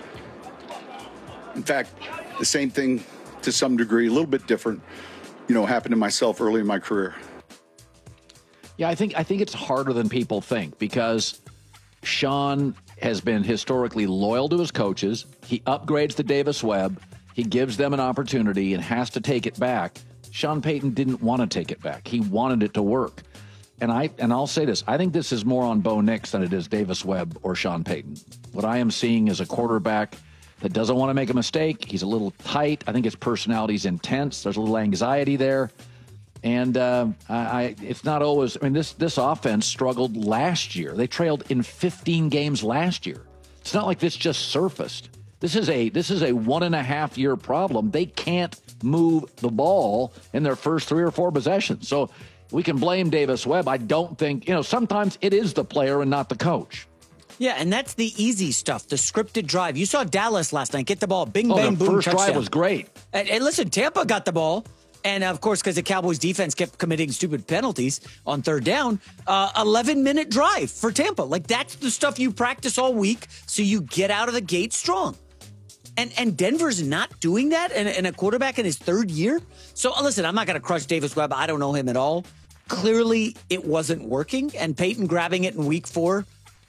In fact, the same thing to some degree, a little bit different, happened to myself early in my career. Yeah, I think it's harder than people think because Sean has been historically loyal to his coaches. He upgrades the Davis Webb. He gives them an opportunity and has to take it back. Sean Payton didn't want to take it back. He wanted it to work. And I'll say this. I think this is more on Bo Nix than it is Davis Webb or Sean Payton. What I am seeing is a quarterback that doesn't want to make a mistake. He's a little tight. I think his personality's intense. There's a little anxiety there. And it's not always – this offense struggled last year. They trailed in 15 games last year. It's not like this just surfaced. This is a 1.5 year problem. They can't move the ball in their first 3 or 4 possessions. So we can blame Davis Webb. I don't think, sometimes it is the player and not the coach. Yeah, and that's the easy stuff, the scripted drive. You saw Dallas last night get the ball, bing, bang, boom, first touchdown. Drive was great. And listen, Tampa got the ball. And, of course, because the Cowboys defense kept committing stupid penalties on third down, 11-minute drive for Tampa. Like, that's the stuff you practice all week so you get out of the gate strong. And Denver's not doing that and a quarterback in his third year. So, listen, I'm not going to crush Davis Webb. I don't know him at all. Clearly, it wasn't working. And Payton grabbing it in week 4,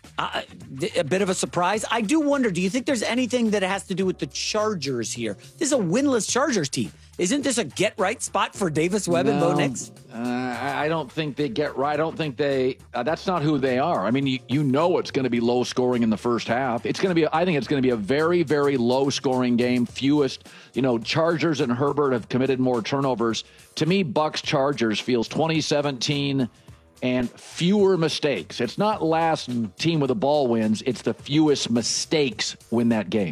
a bit of a surprise. I do wonder, do you think there's anything that has to do with the Chargers here? This is a winless Chargers team. Isn't this a get-right spot for Davis Webb and Bo Nix? I don't think they get right. I don't think that's not who they are. I mean, you know it's going to be low scoring in the first half. I think it's going to be a very, very low scoring game. Fewest, Chargers and Herbert have committed more turnovers. To me, Bucs Chargers feels 2017 and fewer mistakes. It's not last team with the ball wins. It's the fewest mistakes win that game.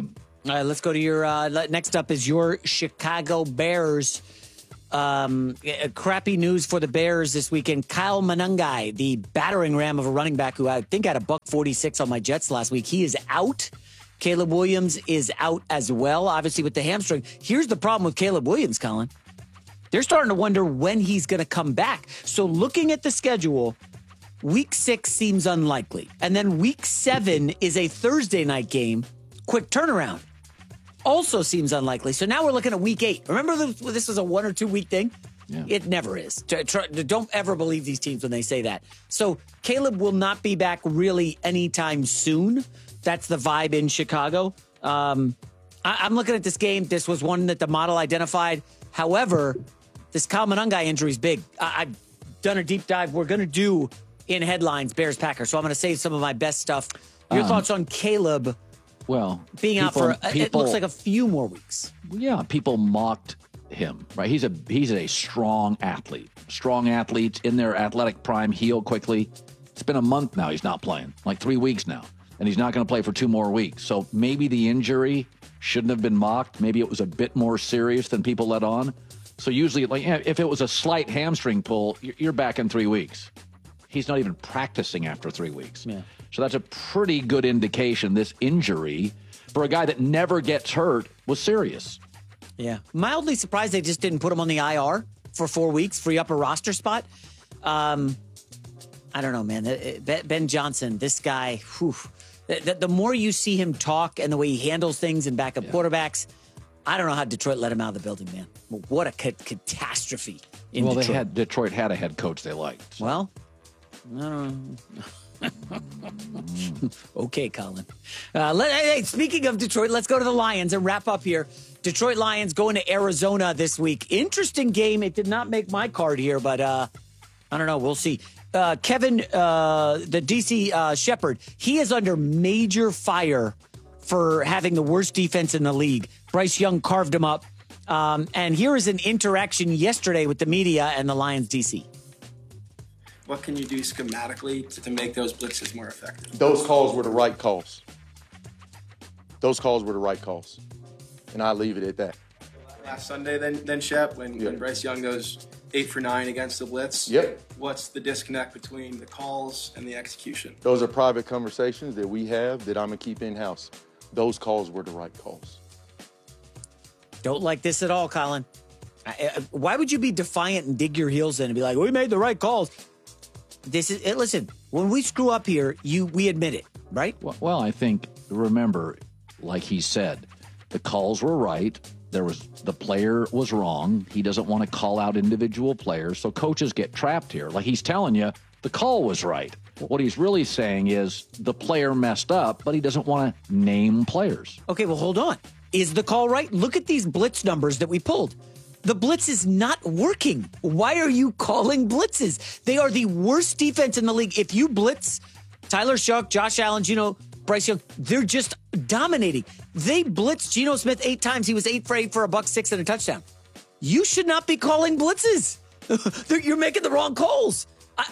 All right, let's go to your next up is your Chicago Bears. Crappy news for the Bears this weekend. Kyle Monangai, the battering ram of a running back who I think had a $146 on my Jets last week. He is out. Caleb Williams is out as well, obviously with the hamstring. Here's the problem with Caleb Williams, Colin. They're starting to wonder when he's going to come back. So looking at the schedule, week 6 seems unlikely. And then week 7 is a Thursday night game. Quick turnaround. Also seems unlikely. So now we're looking at week 8. Remember this was a 1 or 2 week thing? Yeah. It never is. Don't ever believe these teams when they say that. So Caleb will not be back really anytime soon. That's the vibe in Chicago. I'm looking at this game. This was one that the model identified. However, this Kyle Monangai injury is big. I've done a deep dive. We're going to do in headlines Bears-Packers. So I'm going to save some of my best stuff. Your thoughts on Caleb? Well, being out for it looks like a few more weeks. Yeah, people mocked him, right? He's a strong athlete. Strong athletes in their athletic prime heal quickly. It's been a month now. He's not playing, like 3 weeks now, and he's not going to play for 2 more weeks. So maybe the injury shouldn't have been mocked. Maybe it was a bit more serious than people let on. So usually, like if it was a slight hamstring pull, you're back in 3 weeks. He's not even practicing after 3 weeks. Yeah. So that's a pretty good indication this injury for a guy that never gets hurt was serious. Yeah. Mildly surprised they just didn't put him on the IR for 4 weeks, free up a roster spot. I don't know, man. Ben Johnson, this guy, whew, the more you see him talk and the way he handles things and backup quarterbacks, I don't know how Detroit let him out of the building, man. What a catastrophe in Detroit. Detroit had a head coach they liked. So. Well, I don't know. Okay, Colin. Hey, speaking of Detroit, let's go to the Lions and wrap up here. Detroit Lions going to Arizona this week. Interesting game. It did not make my card here, but I don't know. We'll see. Kevin, the DC Shepherd, he is under major fire for having the worst defense in the league. Bryce Young carved him up. And here is an interaction yesterday with the media and the Lions DC. What can you do schematically to make those blitzes more effective? Those calls were the right calls. Those calls were the right calls. And I leave it at that. Last Sunday, then Shep, when Bryce Young goes 8 for 9 against the blitz. Yep. What's the disconnect between the calls and the execution? Those are private conversations that we have that I'm going to keep in-house. Those calls were the right calls. Don't like this at all, Colin. Why would you be defiant and dig your heels in and be like, we made the right calls? This is listen, when we screw up here, we admit it, right? Well, I think, remember, like he said, the calls were right. The player was wrong. He doesn't want to call out individual players. So coaches get trapped here. Like he's telling you the call was right. What he's really saying is the player messed up, but he doesn't want to name players. Okay, well, hold on. Is the call right? Look at these blitz numbers that we pulled. The blitz is not working. Why are you calling blitzes? They are the worst defense in the league. If you blitz Tyler Shough, Josh Allen, Bryce Young, they're just dominating. They blitzed Geno Smith 8 times. He was 8 for 8 for $106 and a touchdown. You should not be calling blitzes. You're making the wrong calls.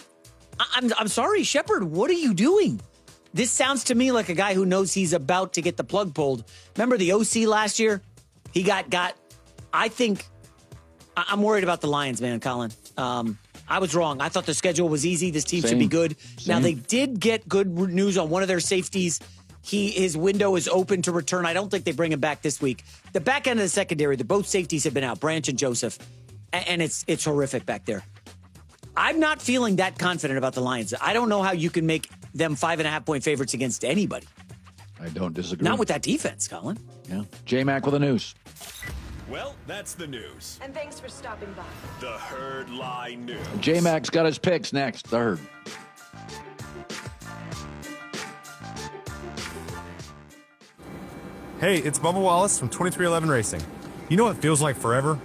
I'm sorry, Shepard. What are you doing? This sounds to me like a guy who knows he's about to get the plug pulled. Remember the OC last year? He got. I think. I'm worried about the Lions, man, Colin. I was wrong. I thought the schedule was easy. This team should be good. Now, they did get good news on one of their safeties. His window is open to return. I don't think they bring him back this week. The back end of the secondary, both safeties have been out, Branch and Joseph, and it's horrific back there. I'm not feeling that confident about the Lions. I don't know how you can make them 5.5-point favorites against anybody. I don't disagree. Not with that defense, Colin. Yeah. J-Mac with the news. Well, that's the news. And thanks for stopping by. The Herd Lie News. J-Mac's got his picks next. The Herd. Hey, it's Bubba Wallace from 2311 Racing. You know what feels like forever?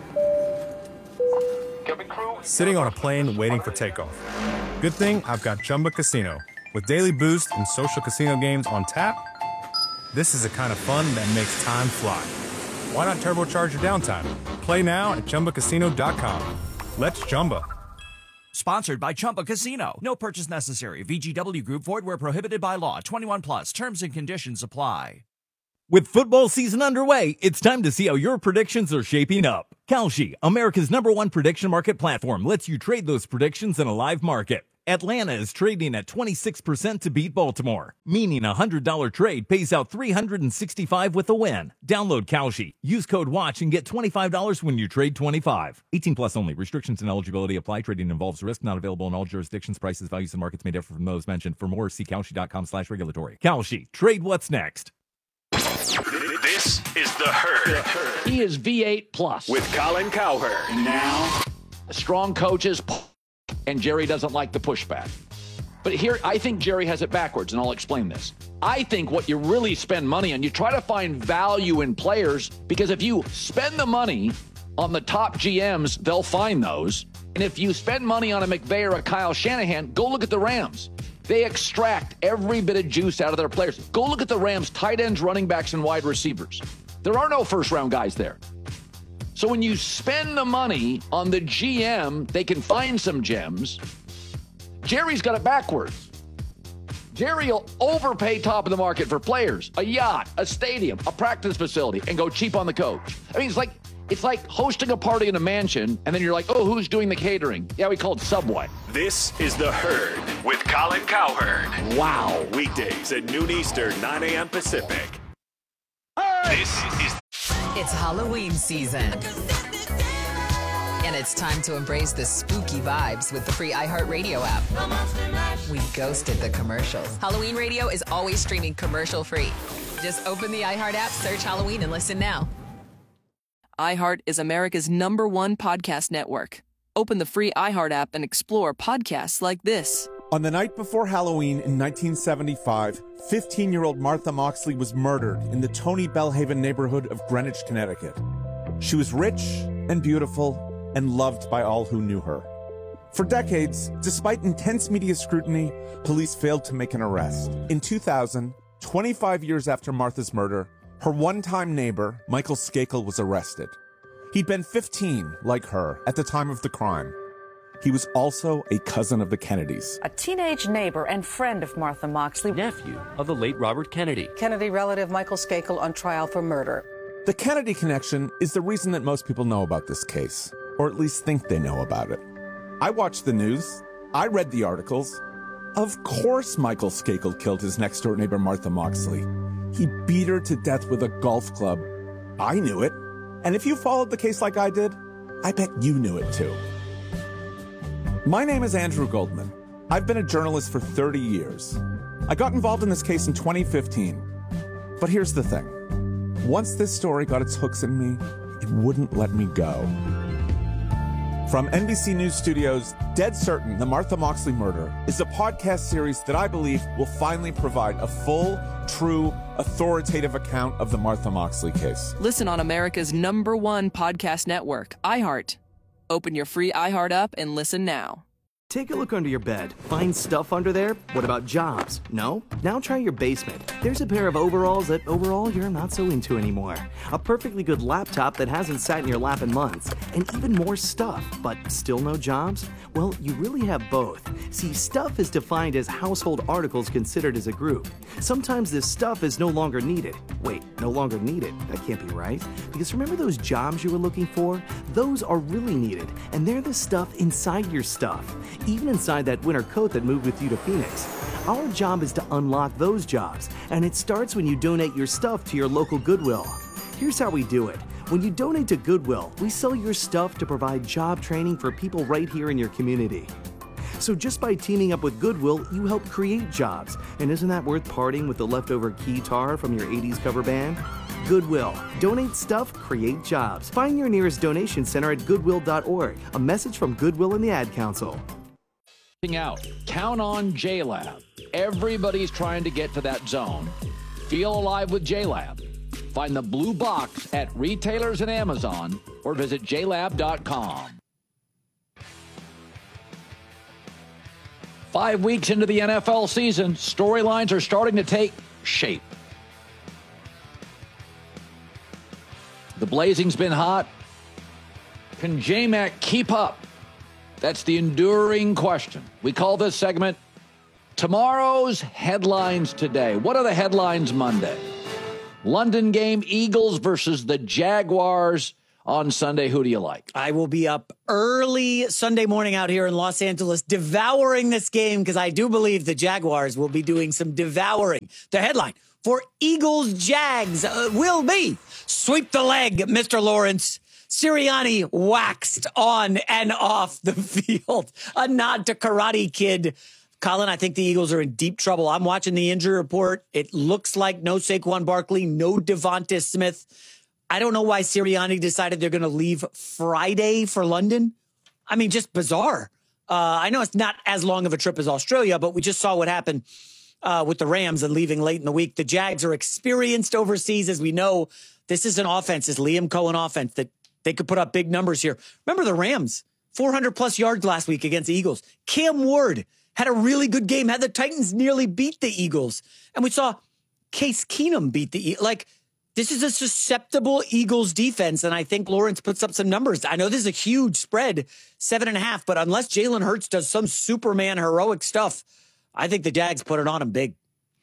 Sitting on a plane waiting for takeoff. Good thing I've got Chumba Casino. With daily boost and social casino games on tap, this is the kind of fun that makes time fly. Why not turbocharge your downtime? Play now at ChumbaCasino.com. Let's Chumba. Sponsored by Chumba Casino. No purchase necessary. VGW Group. Void where prohibited by law. 21 plus. Terms and conditions apply. With football season underway, it's time to see how your predictions are shaping up. Kalshi, America's #1 prediction market platform, lets you trade those predictions in a live market. Atlanta is trading at 26% to beat Baltimore, meaning a $100 trade pays out $365 with a win. Download Kalshi, use code WATCH, and get $25 when you trade 25. 18 plus only. Restrictions and eligibility apply. Trading involves risk. Not available in all jurisdictions. Prices, values, and markets may differ from those mentioned. For more, see Kalshi.com/regulatory. Kalshi, trade what's next. This is The Herd. He is V8 plus with Colin Cowherd. Now, strong coaches, and Jerry doesn't like the pushback. But here, I think Jerry has it backwards, and I'll explain this. I think what you really spend money on, you try to find value in players, because if you spend the money on the top GMs, they'll find those. And if you spend money on a McVay or a Kyle Shanahan, go look at the Rams. They extract every bit of juice out of their players. Go look at the Rams' tight ends, running backs, and wide receivers. There are no first-round guys there. So when you spend the money on the GM, they can find some gems. Jerry's got it backwards. Jerry will overpay top of the market for players, a yacht, a stadium, a practice facility, and go cheap on the coach. I mean, it's like hosting a party in a mansion, and then you're like, oh, who's doing the catering? Yeah, we call it Subway. This is The Herd with Colin Cowherd. Wow. Weekdays at noon Eastern, 9 a.m. Pacific. It's Halloween season. And it's time to embrace the spooky vibes with the free iHeartRadio app. We ghosted the commercials. Halloween Radio is always streaming commercial-free. Just open the iHeart app, search Halloween, and listen now. iHeart is America's #1 podcast network. Open the free iHeart app and explore podcasts like this. On the night before Halloween in 1975, 15-year-old Martha Moxley was murdered in the Tony Bellhaven neighborhood of Greenwich, Connecticut. She was rich and beautiful and loved by all who knew her. For decades, despite intense media scrutiny, police failed to make an arrest. In 2000, 25 years after Martha's murder, her one-time neighbor, Michael Skakel, was arrested. He'd been 15, like her, at the time of the crime. He was also a cousin of the Kennedys. A teenage neighbor and friend of Martha Moxley. Nephew of the late Robert Kennedy. Kennedy relative Michael Skakel on trial for murder. The Kennedy connection is the reason that most people know about this case, or at least think they know about it. I watched the news. I read the articles. Of course Michael Skakel killed his next-door neighbor Martha Moxley. He beat her to death with a golf club. I knew it. And if you followed the case like I did, I bet you knew it too. My name is Andrew Goldman. I've been a journalist for 30 years. I got involved in this case in 2015. But here's the thing. Once this story got its hooks in me, it wouldn't let me go. From NBC News Studios, Dead Certain, The Martha Moxley Murder is a podcast series that I believe will finally provide a full, true, authoritative account of the Martha Moxley case. Listen on America's #1 podcast network, iHeart. Open your free iHeart app and listen now. Take a look under your bed. Find stuff under there? What about jobs? No? Now try your basement. There's a pair of overalls that overall you're not so into anymore. A perfectly good laptop that hasn't sat in your lap in months. And even more stuff, but still no jobs? Well, you really have both. See, stuff is defined as household articles considered as a group. Sometimes this stuff is no longer needed. Wait, no longer needed? That can't be right. Because remember those jobs you were looking for? Those are really needed, and they're the stuff inside your stuff. Even inside that winter coat that moved with you to Phoenix. Our job is to unlock those jobs, and it starts when you donate your stuff to your local Goodwill. Here's how we do it. When you donate to Goodwill, we sell your stuff to provide job training for people right here in your community. So just by teaming up with Goodwill, you help create jobs. And isn't that worth parting with the leftover guitar from your 80s cover band? Goodwill. Donate stuff, create jobs. Find your nearest donation center at goodwill.org. A message from Goodwill and the Ad Council. Out. Count on JLab. Everybody's trying to get to that zone. Feel alive with JLab. Find the blue box at retailers and Amazon or visit jlab.com. 5 weeks into the NFL season, storylines are starting to take shape. The blazing's been hot. Can J-Mac keep up? That's the enduring question. We call this segment Tomorrow's Headlines Today. What are the headlines Monday? London game, Eagles versus the Jaguars on Sunday. Who do you like? I will be up early Sunday morning out here in Los Angeles devouring this game because I do believe the Jaguars will be doing some devouring. The headline for Eagles-Jags will be sweep the leg, Mr. Lawrence. Sirianni waxed on and off the field. A nod to Karate Kid. Colin, I think the Eagles are in deep trouble. I'm watching the injury report. It looks like no Saquon Barkley, no Devonta Smith. I don't know why Sirianni decided they're going to leave Friday for London. I mean, just bizarre. I know it's not as long of a trip as Australia, but we just saw what happened with the Rams and leaving late in the week. The Jags are experienced overseas, as we know. This is an offense, this Liam Cohen offense, that they could put up big numbers here. Remember the Rams, 400-plus yards last week against the Eagles. Cam Ward had a really good game, had the Titans nearly beat the Eagles. And we saw Case Keenum beat the Eagles. Like, this is a susceptible Eagles defense, and I think Lawrence puts up some numbers. I know this is a huge spread, 7.5, but unless Jalen Hurts does some Superman heroic stuff, I think the Jags put it on him big.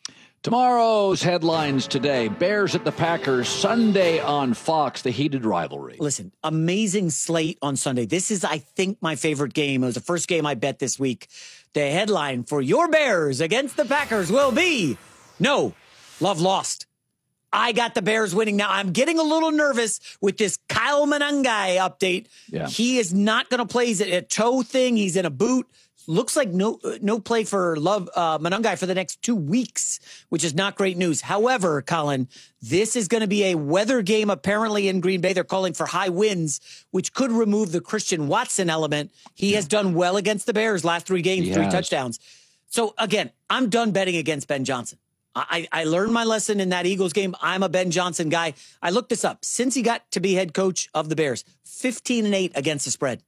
Tomorrow's headlines today. Bears at the Packers, Sunday on Fox, the heated rivalry. Listen, amazing slate on Sunday. This is, I think, my favorite game. It was the first game I bet this week. The headline for your Bears against the Packers will be, no, love lost. I got the Bears winning. Now, I'm getting a little nervous with this Kyle Monangai update. Yeah. He is not going to play. He's a toe thing. He's in a boot. Looks like no play for Monangai for the next 2 weeks, which is not great news. However, Colin, this is going to be a weather game apparently in Green Bay. They're calling for high winds, which could remove the Christian Watson element. He has done well against the Bears last 3 games, 3 touchdowns. So, again, I'm done betting against Ben Johnson. I learned my lesson in that Eagles game. I'm a Ben Johnson guy. I looked this up. Since he got to be head coach of the Bears, 15-8 against the spread,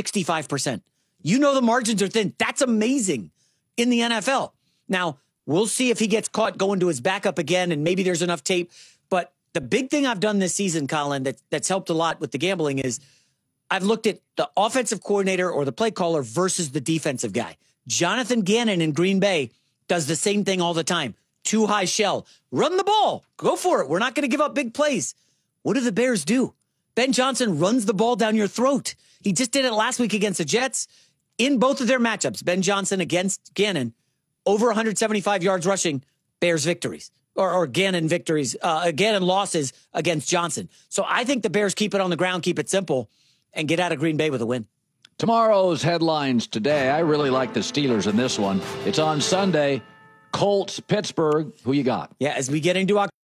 65%. You know the margins are thin. That's amazing in the NFL. Now, we'll see if he gets caught going to his backup again, and maybe there's enough tape. But the big thing I've done this season, Colin, that's helped a lot with the gambling is I've looked at the offensive coordinator or the play caller versus the defensive guy. Jonathan Gannon in Green Bay does the same thing all the time. Too high shell. Run the ball. Go for it. We're not going to give up big plays. What do the Bears do? Ben Johnson runs the ball down your throat. He just did it last week against the Jets. In both of their matchups, Ben Johnson against Gannon, over 175 yards rushing, Bears victories. Or Gannon victories, Gannon losses against Johnson. So I think the Bears keep it on the ground, keep it simple, and get out of Green Bay with a win. Tomorrow's headlines today. I really like the Steelers in this one. It's on Sunday. Colts, Pittsburgh. Who you got? Yeah, as we get into our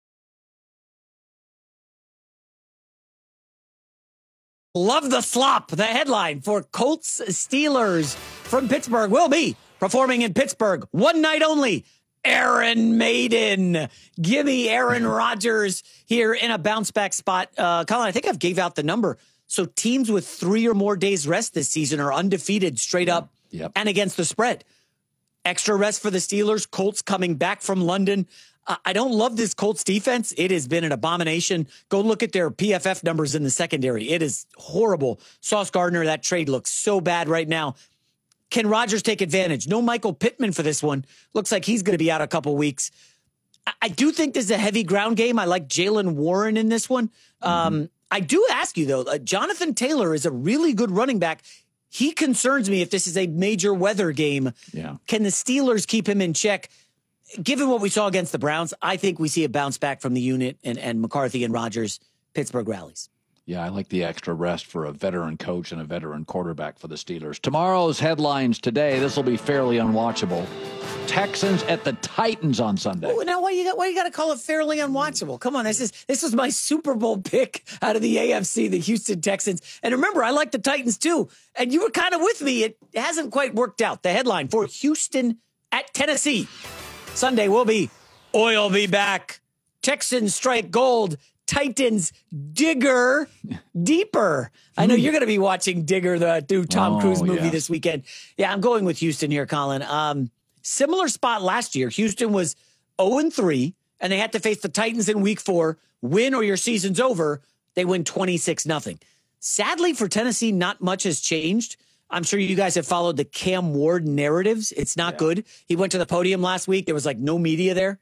love the slop. The headline for Colts Steelers from Pittsburgh will be performing in Pittsburgh one night only. Aaron Maiden. Gimme Aaron Rodgers here in a bounce back spot. Colin, I think I've gave out the number. So teams with 3 or more days rest this season are undefeated straight up and against the spread. Extra rest for the Steelers. Colts coming back from London. I don't love this Colts defense. It has been an abomination. Go look at their PFF numbers in the secondary. It is horrible. Sauce Gardner, that trade looks so bad right now. Can Rodgers take advantage? No Michael Pittman for this one. Looks like he's going to be out a couple weeks. I do think this is a heavy ground game. I like Jaylen Warren in this one. I do ask you, though, Jonathan Taylor is a really good running back. He concerns me if this is a major weather game. Yeah. Can the Steelers keep him in check? Given what we saw against the Browns, I think we see a bounce back from the unit and McCarthy and Rodgers, Pittsburgh rallies. Yeah, I like the extra rest for a veteran coach and a veteran quarterback for the Steelers. Tomorrow's headlines today, this will be fairly unwatchable. Texans at the Titans on Sunday. Oh, now why you got to call it fairly unwatchable? Come on, this was my Super Bowl pick out of the AFC, the Houston Texans. And remember, I like the Titans too. And you were kind of with me. It hasn't quite worked out. The headline for Houston at Tennessee Sunday will be oil be back. Texans strike gold. Titans Digger deeper. I know you're going to be watching Digger, the new Tom Cruise movie this weekend. Yeah, I'm going with Houston here, Colin. Similar spot last year. Houston was 0-3, and they had to face the Titans in week 4. Win or your season's over. They win 26-0. Sadly for Tennessee, not much has changed. I'm sure you guys have followed the Cam Ward narratives. It's not good. He went to the podium last week. There was like no media there.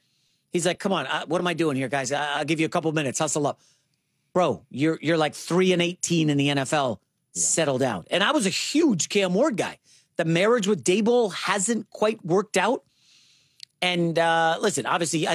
He's like, come on, what am I doing here, guys? I'll give you a couple minutes. Hustle up. Bro, you're like 3-18 in the NFL. Settle down. And I was a huge Cam Ward guy. The marriage with Daboll hasn't quite worked out. And listen, obviously,